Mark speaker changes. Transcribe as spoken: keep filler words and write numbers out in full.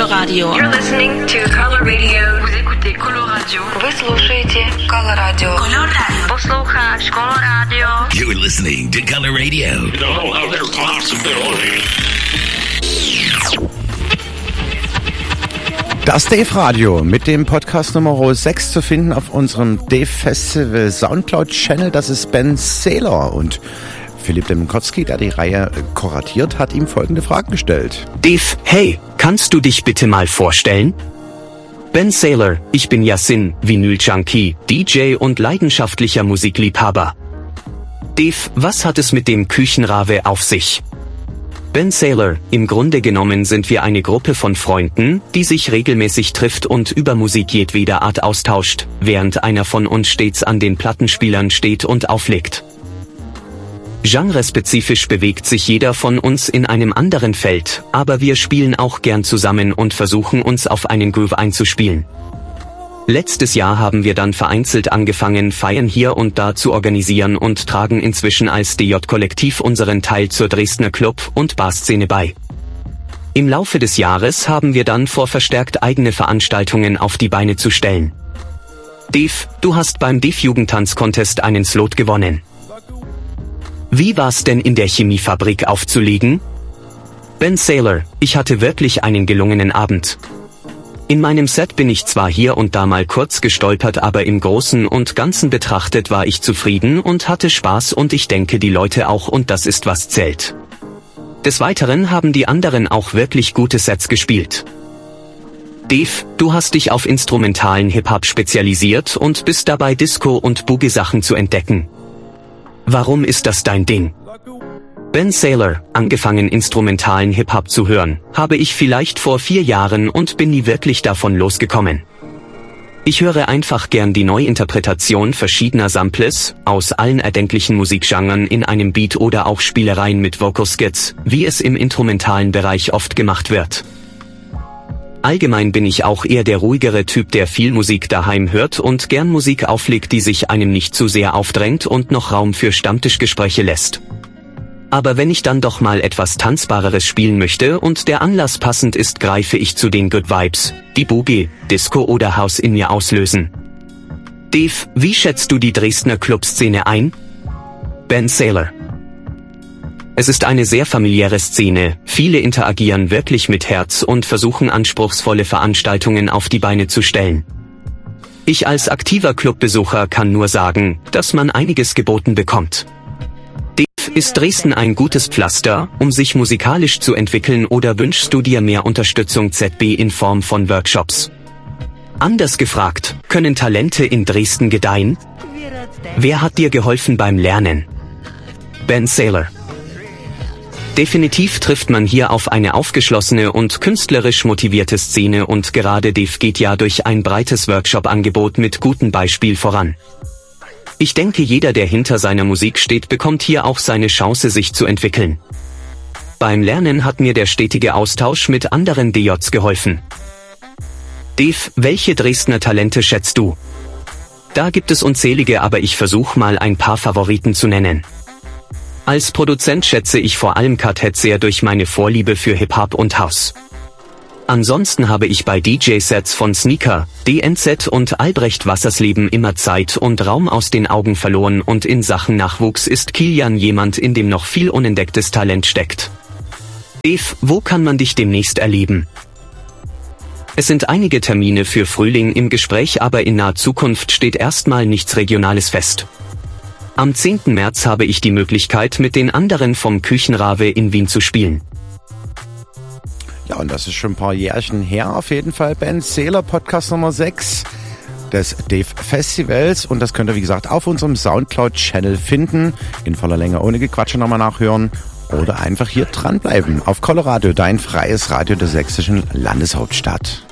Speaker 1: Coloradio.
Speaker 2: You're listening to Color Radio. Vous écoutez Coloradio. Вы слушаете Coloradio. Coloradio. Posloucháš Coloradio.
Speaker 3: You're listening to Color Radio.
Speaker 4: No other possibility.
Speaker 5: Das Dave Radio mit dem Podcast Nummer sechs zu finden auf unserem Dave Festival Soundcloud Channel. Das ist Ben Saylor und Philipp Demenkowski, der die Reihe kuratiert, hat ihm folgende Fragen gestellt.
Speaker 6: Dave, hey, kannst du dich bitte mal vorstellen? Ben Saylor, ich bin Yasin, Vinyl-Junkie, D J und leidenschaftlicher Musikliebhaber. Dave, was hat es mit dem Küchenrave auf sich? Ben Saylor, im Grunde genommen sind wir eine Gruppe von Freunden, die sich regelmäßig trifft und über Musik jedweder Art austauscht, während einer von uns stets an den Plattenspielern steht und auflegt. Genrespezifisch bewegt sich jeder von uns in einem anderen Feld, aber wir spielen auch gern zusammen und versuchen uns auf einen Groove einzuspielen. Letztes Jahr haben wir dann vereinzelt angefangen, Feiern hier und da zu organisieren und tragen inzwischen als D J-Kollektiv unseren Teil zur Dresdner Club- und Barszene bei. Im Laufe des Jahres haben wir dann vor, verstärkt eigene Veranstaltungen auf die Beine zu stellen. Dave, du hast beim Dave Jugendtanz-Contest einen Slot gewonnen. Wie war's denn in der Chemiefabrik aufzulegen? Ben Saylor, ich hatte wirklich einen gelungenen Abend. In meinem Set bin ich zwar hier und da mal kurz gestolpert, aber im Großen und Ganzen betrachtet war ich zufrieden und hatte Spaß und ich denke die Leute auch und das ist was zählt. Des Weiteren haben die anderen auch wirklich gute Sets gespielt. Dave, du hast dich auf instrumentalen Hip-Hop spezialisiert und bist dabei Disco- und Boogie-Sachen zu entdecken. Warum ist das dein Ding? Ben Saylor, angefangen instrumentalen Hip-Hop zu hören, habe ich vielleicht vor vier Jahren und bin nie wirklich davon losgekommen. Ich höre einfach gern die Neuinterpretation verschiedener Samples, aus allen erdenklichen Musikgenren in einem Beat oder auch Spielereien mit Vocal-Skits, wie es im instrumentalen Bereich oft gemacht wird. Allgemein bin ich auch eher der ruhigere Typ, der viel Musik daheim hört und gern Musik auflegt, die sich einem nicht zu sehr aufdrängt und noch Raum für Stammtischgespräche lässt. Aber wenn ich dann doch mal etwas Tanzbareres spielen möchte und der Anlass passend ist, greife ich zu den Good Vibes, die Boogie, Disco oder House in mir auslösen. Dave, wie schätzt du die Dresdner Clubszene ein? Ben Saylor. Es ist eine sehr familiäre Szene, viele interagieren wirklich mit Herz und versuchen anspruchsvolle Veranstaltungen auf die Beine zu stellen. Ich als aktiver Clubbesucher kann nur sagen, dass man einiges geboten bekommt. Ist Dresden ein gutes Pflaster, um sich musikalisch zu entwickeln oder wünschst du dir mehr Unterstützung Z B in Form von Workshops? Anders gefragt, können Talente in Dresden gedeihen? Wer hat dir geholfen beim Lernen? Ben Saylor. Definitiv trifft man hier auf eine aufgeschlossene und künstlerisch motivierte Szene und gerade Dave geht ja durch ein breites Workshop-Angebot mit gutem Beispiel voran. Ich denke, jeder, der hinter seiner Musik steht, bekommt hier auch seine Chance, sich zu entwickeln. Beim Lernen hat mir der stetige Austausch mit anderen D Js geholfen. Dave, welche Dresdner Talente schätzt du? Da gibt es unzählige, aber ich versuche mal ein paar Favoriten zu nennen. Als Produzent schätze ich vor allem Cut sehr durch meine Vorliebe für Hip-Hop und House. Ansonsten habe ich bei D J-Sets von Sneaker, D N Z und Albrecht Wassersleben immer Zeit und Raum aus den Augen verloren und in Sachen Nachwuchs ist Kilian jemand, in dem noch viel unentdecktes Talent steckt. Dave, wo kann man dich demnächst erleben? Es sind einige Termine für Frühling im Gespräch, aber in naher Zukunft steht erstmal nichts Regionales fest. Am zehnten März habe ich die Möglichkeit, mit den anderen vom Küchenrave in Wien zu spielen.
Speaker 5: Ja, und das ist schon ein paar Jährchen her auf jeden Fall. Ben Saylor, Podcast Nummer sechs des Dave Festivals. Und das könnt ihr, wie gesagt, auf unserem Soundcloud-Channel finden. In voller Länge, ohne Gequatsche nochmal nachhören. Oder einfach hier dranbleiben. Auf Coloradio, dein freies Radio der sächsischen Landeshauptstadt.